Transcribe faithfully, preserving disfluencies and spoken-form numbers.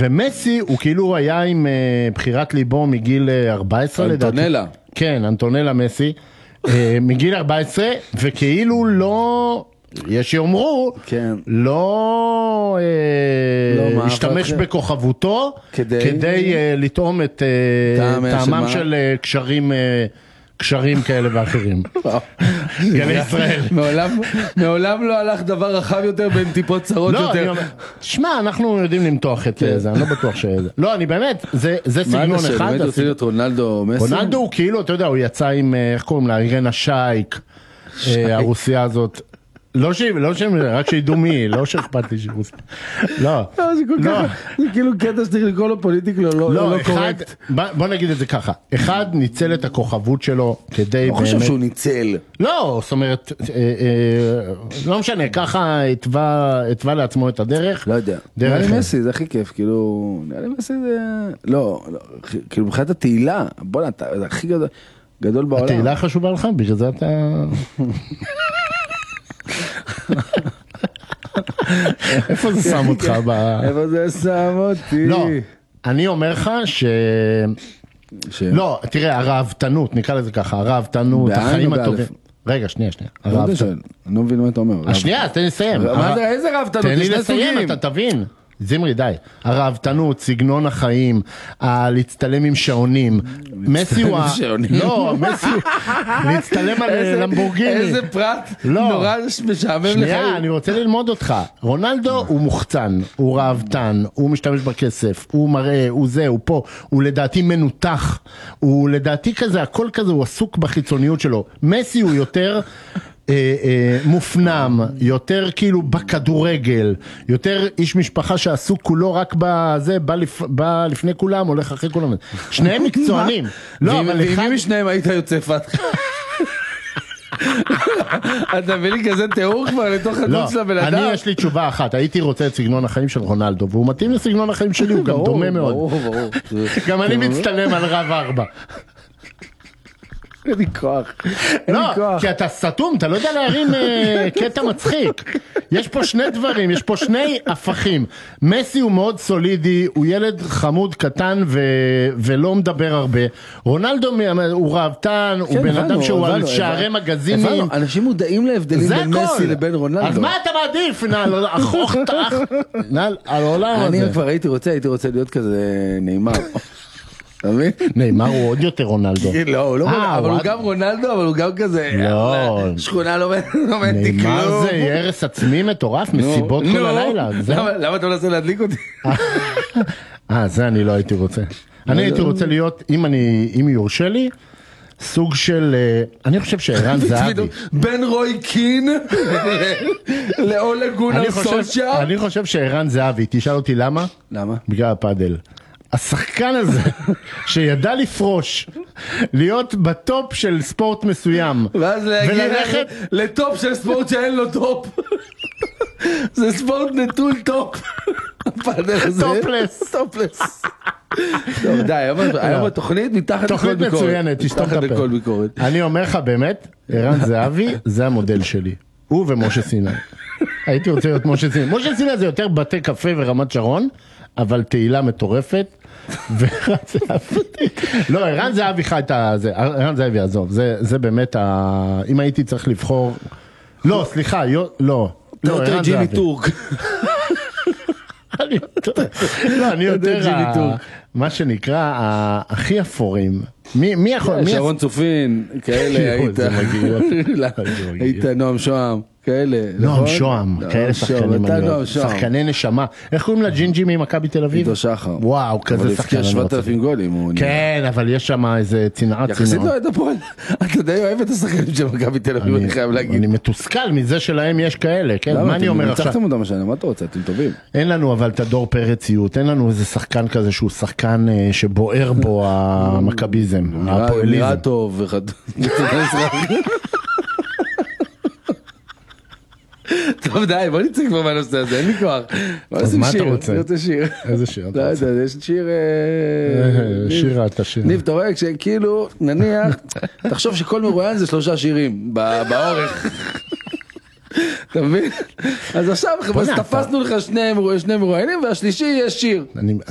ומסי הוא כאילו היה עם בחירת ליבו מגיל ארבע עשרה לדעתי. אנטונלה. כן, אנטונלה מסי, מגיל ארבע עשרה, וכאילו לא, יש שיאמרו, כן. לא, לא השתמש בכוכבותו, כדי, כדי לטעום את טעמם של קשרים, קשרים כאלה ואחרים. גלי ישראל. מעולם, מעולם לא הלך דבר רחב יותר בין טיפות צרות יותר. שמע, אנחנו יודעים למתוח את זה, אני לא בטוח שזה. לא, אני באמת, זה סגנון אחד. מה אתה רוצה להיות רונלדו מסי? רונלדו הוא כאילו, אתה יודע, הוא יצא עם, איך קוראים לה, אירנה שייק, הרוסיה הזאת. לא שהיא, לא שהיא, רק שידעו מי, לא שאכפת לי שהיא רוסיה. לא. זה כל כך, זה כאילו קטע שצריך לקרוא לו פוליטיקל, לא קורקט. בוא נגיד את זה ככה, אחד ניצל את הכוכבות שלו כדי באמת... לא חושב שהוא ניצל. לא, זאת אומרת, לא משנה, ככה התווה לעצמו את הדרך. לא יודע. נראה לי מסי, זה הכי כיף, כאילו, נראה לי מסי זה... לא, כאילו, מבחינת התהילה, בוא נתה, זה הכי גדול בעולם. התהילה חשובה לך, בגלל זה אתה... איפה זה שם אותך? איפה זה שם אותי? לא, אני אומר לך ש... לא, תראה, הרעבתנות, נקרא לזה ככה, הרעבתנות, החיים הטובים. רגע, שנייה, שנייה. אני לא מבין מה אתה אומר. השנייה, תן לי לסיים. מה זה, איזה רעבתנות? תן לי לסיים, אתה תבין. זמרי, די. הרעבתנות, סגנון החיים, להצטלם עם שעונים. מסי הוא... לא, מסי הוא... להצטלם על למבורגיני. איזה פרט נורא משעמם לך. שנייה, אני רוצה ללמוד אותך. רונלדו הוא מוחצן, הוא רעבתן, הוא משתמש בכסף, הוא מראה, הוא זה, הוא פה, הוא לדעתי מנותח, הוא לדעתי כזה, הכל כזה, הוא עסוק בחיצוניות שלו. מסי הוא יותר... מופנם, יותר כאילו בכדורגל, יותר איש משפחה שעסוק כולו רק בזה, בא לפני כולם, הולך אחרי כולם. שניהם מקצוענים. ואם מי משניהם היית יוצא פתח? אתה מביא לי כזה תיאור כבר לתוך הדמות של הבן אדם? אני יש לי תשובה אחת, הייתי רוצה את סגנון החיים של רונלדו, והוא מתאים לסגנון החיים שלי, הוא גם דומה מאוד. גם אני מצטלם על רב ארבע. אין לי כוח. לא, כי אתה סתום, אתה לא יודע להרים קטע מצחיק. יש פה שני דברים, יש פה שני הפכים. מסי הוא מאוד סולידי, הוא ילד חמוד קטן ולא מדבר הרבה. רונלדו הוא רעבתן, הוא בן אדם שהוא על שערי מגזינים. אנשים מודעים להבדלים בין מסי לבין רונלדו. אז מה אתה מעדיף? אך על העולם הזה. אני כבר הייתי רוצה, הייתי רוצה להיות כזה נעימר. נאמר הוא עוד יותר רונלדו. לא, אבל הוא גם רונלדו, אבל הוא גם כזה שכונה לא מנתי כלום. נאמר זה ירס עצמי מטורף, מסיבות כל הלילה. למה אתה מנסה להדליק אותי? אה, זה אני לא הייתי רוצה. אני הייתי רוצה להיות, אם יורשה לי, סוג של, אני חושב שערן זהבי. בין רוי קין לאולה גונר סולצ'ר. אני חושב שערן זהבי, תשאל אותי למה? למה? בגלל הפאדל. השחקן הזה שידע לפרוש, להיות בטופ של ספורט מסוים, ואז להגיע לטופ של ספורט שאין לו טופ. זה ספורט נטול טופ. טופלס. טופלס. טוב, די, היום התוכנית מתחת לכל ביקורת. תוכנית מצוינת, תשתום את הפה. אני אומר לך באמת, ערן זהבי זה המודל שלי. הוא ומשה סיני. הייתי רוצה להיות משה סיני. משה סיני זה יותר בתי קפה ורמת שרון, אבל תהילה מטורפת. וערן זהבי. לא, ערן זהבי חי את זה, ערן זהבי עזוב. זה באמת, אם הייתי צריך לבחור, לא, סליחה, לא. לא, ערן ג'ימי טורק. לא, אני יותר, מה שנקרא, הכי אפורים. מי יכול? שרון צופין, כאלה היית. היית נועם שוהם, כאלה. נועם שוהם, כאלה שחקנים. שחקני נשמה. איך קוראים לג'ינג'י ממכבי תל אביב? עידו שחר. וואו, כזה שחקן. אבל שבעת אלפים גולים. כן, אבל יש שם איזה צנעה צנעה. יחסית לא היית פה. אתה די אוהב את השחקנים של מכבי תל אביב, אני חייב להגיד. אני מתוסכל מזה שלהם יש כאלה. מה אני אומר עכשיו? ניצחתם אותם השנה, מה אתה רוצה? אתם טובים. אין לנו אבל את הדור פרציות, אין לנו איזה שחקן כזה שהוא שחקן שבוער בו המכביזם. נראה טוב וכדומה. טוב די, בוא נצא כבר מהנושא הזה, אין לי כוח. אז מה אתה רוצה? אני רוצה שיר. איזה שיר אתה לא רוצה? יודע, יש שיר... שירה, אתה שיר. ניב, אתה רואה, כאילו, נניח, תחשוב שכל מרואיין זה שלושה שירים, באורך. אתה מבין? אז עכשיו, תפסנו לך שני מרואיינים, והשלישי יש שיר.